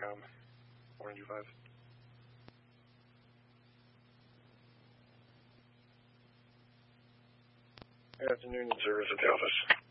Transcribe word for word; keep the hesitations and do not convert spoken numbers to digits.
com. Orange five. Good afternoon, service at the office.